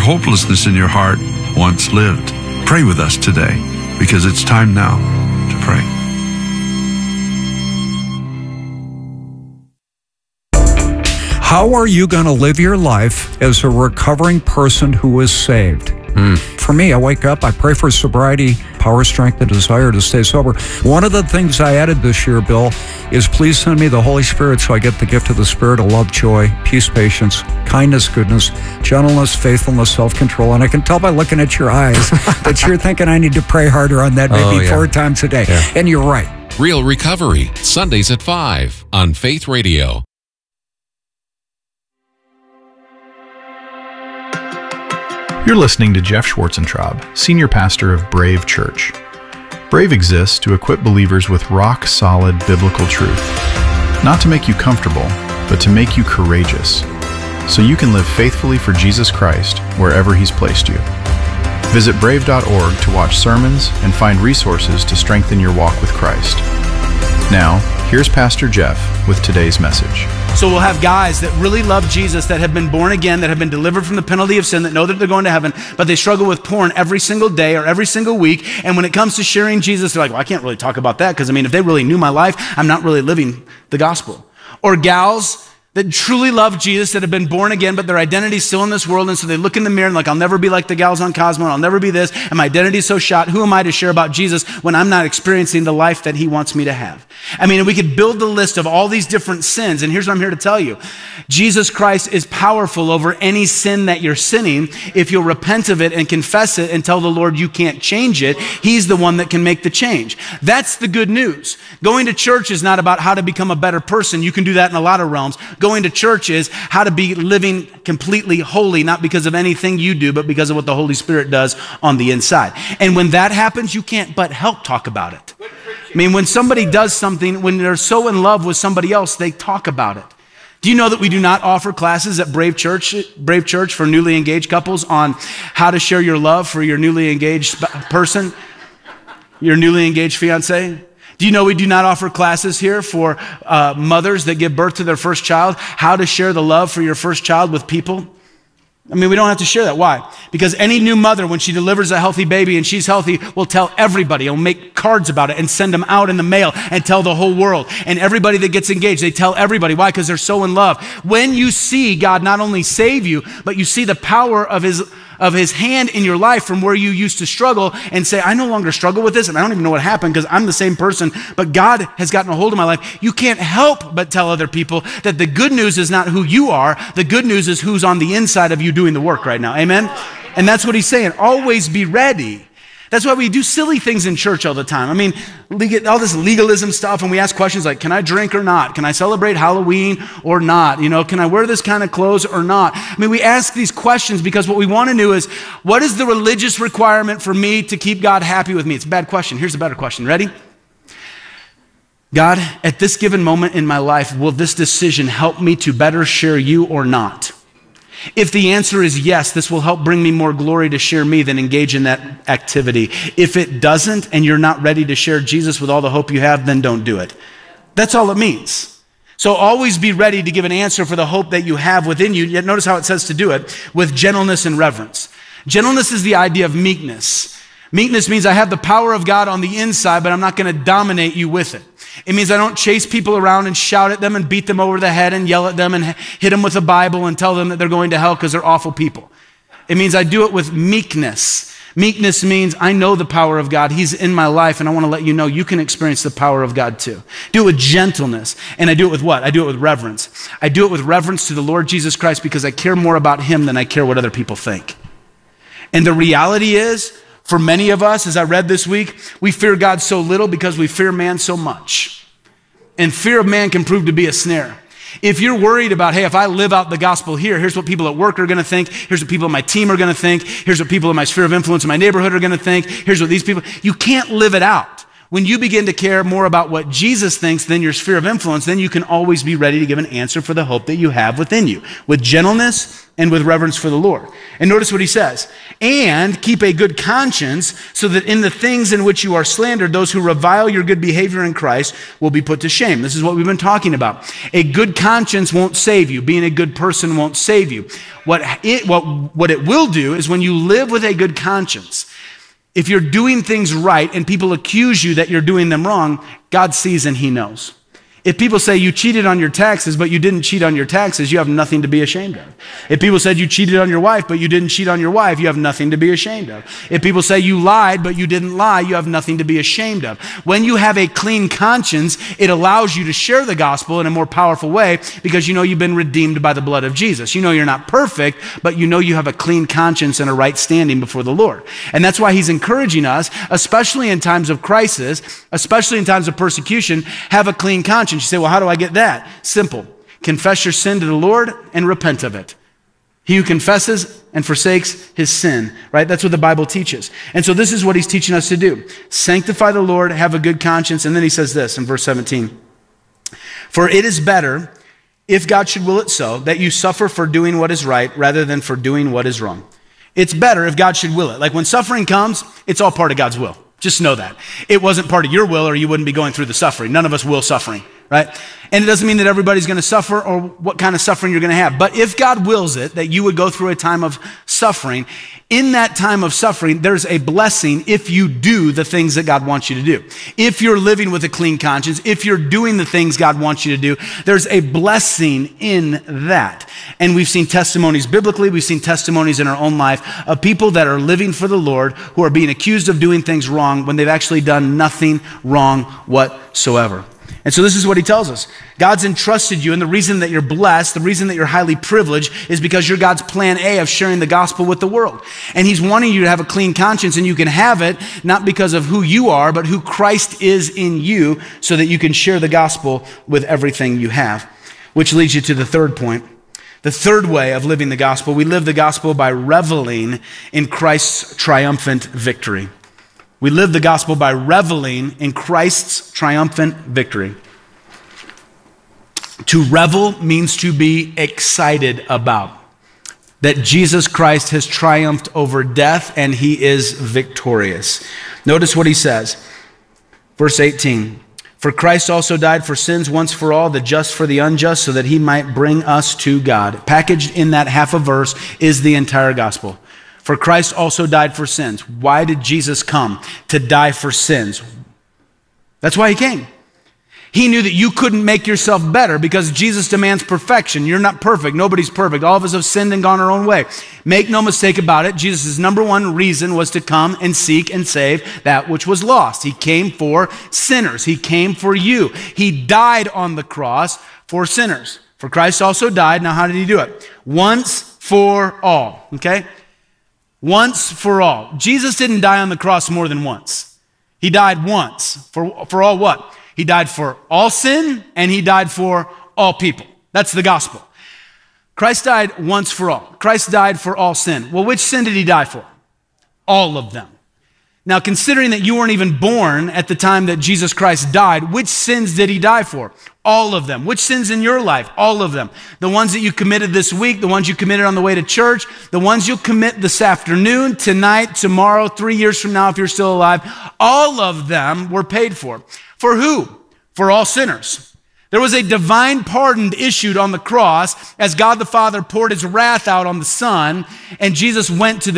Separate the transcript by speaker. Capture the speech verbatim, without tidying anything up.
Speaker 1: hopelessness in your heart once lived. Pray with us today, because it's time now to pray.
Speaker 2: How are you going to live your life as a recovering person who is saved? Mm. For me, I wake up, I pray for sobriety, power, strength, and desire to stay sober. One of the things I added this year, Bill, is please send me the Holy Spirit so I get the gift of the Spirit of love, joy, peace, patience, kindness, goodness, gentleness, faithfulness, self-control. And I can tell by looking at your eyes that you're thinking I need to pray harder on that maybe oh, yeah. four times a day. Yeah. And you're right.
Speaker 3: Real Recovery, Sundays at five on Faith Radio.
Speaker 4: You're listening to Jeff Schwarzentraub, Senior Pastor of Brave Church. Brave exists to equip believers with rock-solid biblical truth, not to make you comfortable, but to make you courageous, so you can live faithfully for Jesus Christ wherever He's placed you. Visit brave dot org to watch sermons and find resources to strengthen your walk with Christ. Now, here's Pastor Jeff with today's message.
Speaker 5: So we'll have guys that really love Jesus, that have been born again, that have been delivered from the penalty of sin, that know that they're going to heaven, but they struggle with porn every single day or every single week. And when it comes to sharing Jesus, they're like, well, I can't really talk about that because, I mean, if they really knew my life, I'm not really living the gospel. Or gals that truly love Jesus, that have been born again, but their identity's still in this world, and so they look in the mirror and like, I'll never be like the gals on Cosmo, and I'll never be this, and my identity's so shot. Who am I to share about Jesus when I'm not experiencing the life that He wants me to have? I mean, we could build the list of all these different sins, and here's what I'm here to tell you. Jesus Christ is powerful over any sin that you're sinning. If you'll repent of it and confess it and tell the Lord you can't change it, He's the one that can make the change. That's the good news. Going to church is not about how to become a better person. You can do that in a lot of realms. Going to church is how to be living completely holy, not because of anything you do, but because of what the Holy Spirit does on the inside. And when that happens, you can't but help talk about it. I mean, when somebody does something, when they're so in love with somebody else, they talk about it. Do you know that we do not offer classes at Brave Church, Brave Church for newly engaged couples on how to share your love for your newly engaged person, your newly engaged fiance? Do you know we do not offer classes here for uh, mothers that give birth to their first child, how to share the love for your first child with people? I mean, we don't have to share that. Why? Because any new mother, when she delivers a healthy baby and she's healthy, will tell everybody. Will make cards about it and send them out in the mail and tell the whole world. And everybody that gets engaged, they tell everybody. Why? Because they're so in love. When you see God not only save you, but you see the power of His of His hand in your life from where you used to struggle and say, I no longer struggle with this and I don't even know what happened because I'm the same person, but God has gotten a hold of my life. You can't help but tell other people that the good news is not who you are. The good news is who's on the inside of you doing the work right now. Amen? And that's what He's saying. Always be ready. That's why we do silly things in church all the time. I mean, we get all this legalism stuff and we ask questions like, can I drink or not? Can I celebrate Halloween or not? You know, can I wear this kind of clothes or not? I mean, we ask these questions because what we want to know is, what is the religious requirement for me to keep God happy with me? It's a bad question. Here's a better question. Ready? God, at this given moment in my life, will this decision help me to better share you or not? If the answer is yes, this will help bring me more glory to share me than engage in that activity. If it doesn't, and you're not ready to share Jesus with all the hope you have, then don't do it. That's all it means. So always be ready to give an answer for the hope that you have within you. Yet notice how it says to do it, with gentleness and reverence. Gentleness is the idea of meekness. Meekness means I have the power of God on the inside, but I'm not going to dominate you with it. It means I don't chase people around and shout at them and beat them over the head and yell at them and hit them with a Bible and tell them that they're going to hell because they're awful people. It means I do it with meekness. Meekness means I know the power of God. He's in my life, and I want to let you know you can experience the power of God too. Do it with gentleness. And I do it with what? I do it with reverence. I do it with reverence to the Lord Jesus Christ because I care more about Him than I care what other people think. And the reality is, for many of us, as I read this week, we fear God so little because we fear man so much. And fear of man can prove to be a snare. If you're worried about, hey, if I live out the gospel here, here's what people at work are going to think. Here's what people on my team are going to think. Here's what people in my sphere of influence in my neighborhood are going to think. Here's what these people, you can't live it out. When you begin to care more about what Jesus thinks than your sphere of influence, then you can always be ready to give an answer for the hope that you have within you. With gentleness and with reverence for the Lord. And notice what he says. And keep a good conscience, so that in the things in which you are slandered, those who revile your good behavior in Christ will be put to shame. This is what we've been talking about. A good conscience won't save you. Being a good person won't save you. What it, what, what it will do is when you live with a good conscience, if you're doing things right and people accuse you that you're doing them wrong, God sees and he knows. If people say you cheated on your taxes, but you didn't cheat on your taxes, you have nothing to be ashamed of. If people said you cheated on your wife, but you didn't cheat on your wife, you have nothing to be ashamed of. If people say you lied, but you didn't lie, you have nothing to be ashamed of. When you have a clean conscience, it allows you to share the gospel in a more powerful way because you know you've been redeemed by the blood of Jesus. You know you're not perfect, but you know you have a clean conscience and a right standing before the Lord. And that's why he's encouraging us, especially in times of crisis, especially in times of persecution, have a clean conscience. You say, well, how do I get that? Simple. Confess your sin to the Lord and repent of it. He who confesses and forsakes his sin, right? That's what the Bible teaches. And so this is what he's teaching us to do. Sanctify the Lord, have a good conscience. And then he says this in verse seventeen. For it is better, if God should will it so, that you suffer for doing what is right rather than for doing what is wrong. It's better if God should will it. Like when suffering comes, it's all part of God's will. Just know that. It wasn't part of your will or you wouldn't be going through the suffering. None of us will suffering, right? And it doesn't mean that everybody's going to suffer or what kind of suffering you're going to have. But if God wills it, that you would go through a time of suffering, in that time of suffering, there's a blessing if you do the things that God wants you to do. If you're living with a clean conscience, if you're doing the things God wants you to do, there's a blessing in that. And we've seen testimonies biblically, we've seen testimonies in our own life of people that are living for the Lord who are being accused of doing things wrong when they've actually done nothing wrong whatsoever. And so this is what he tells us. God's entrusted you, and the reason that you're blessed, the reason that you're highly privileged is because you're God's plan A of sharing the gospel with the world. And he's wanting you to have a clean conscience, and you can have it not because of who you are, but who Christ is in you, so that you can share the gospel with everything you have. Which leads you to the third point. The third way of living the gospel, we live the gospel by reveling in Christ's triumphant victory. We live the gospel by reveling in Christ's triumphant victory. To revel means to be excited about that Jesus Christ has triumphed over death and he is victorious. Notice what he says. Verse eighteen. For Christ also died for sins once for all, the just for the unjust, so that he might bring us to God. Packaged in that half a verse is the entire gospel. For Christ also died for sins. Why did Jesus come? To die for sins. That's why he came. He knew that you couldn't make yourself better because Jesus demands perfection. You're not perfect. Nobody's perfect. All of us have sinned and gone our own way. Make no mistake about it. Jesus' number one reason was to come and seek and save that which was lost. He came for sinners. He came for you. He died on the cross for sinners. For Christ also died. Now, how did he do it? Once for all. Okay? Once for all. Jesus didn't die on the cross more than once. He died once. For, for all what? He died for all sin and he died for all people. That's the gospel. Christ died once for all. Christ died for all sin. Well, which sin did he die for? All of them. Now, considering that you weren't even born at the time that Jesus Christ died, which sins did he die for? All of them. Which sins in your life? All of them. The ones that you committed this week, the ones you committed on the way to church, the ones you'll commit this afternoon, tonight, tomorrow, three years from now if you're still alive, all of them were paid for. For who? For all sinners. There was a divine pardon issued on the cross as God the Father poured his wrath out on the Son, and Jesus went to the